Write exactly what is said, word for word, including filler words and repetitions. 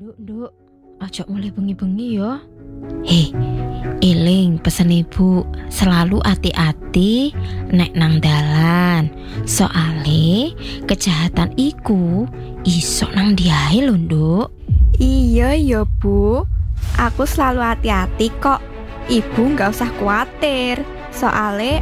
Nduk, nduk, ojo mulai bengi-bengi ya. Hei, eling pesen ibu, selalu hati-hati nek nang dalan. Soale kejahatan iku iso nang diae lho, Nduk. Iya ya Bu, aku selalu hati-hati kok. Ibu nggak usah khawatir, soale